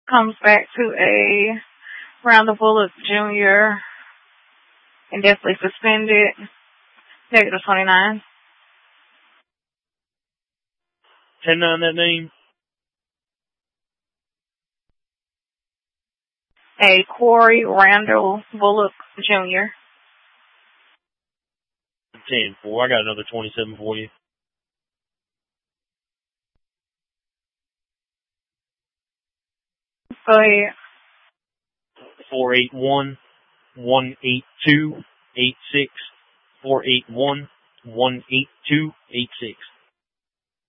comes back to a Randall Bullock Jr. indefinitely suspended, negative 29. 10-9 that name. A Corey Randall Bullock Jr. 10-4. I got another 27 for you. Go ahead. 481-182-86. 481-182-86.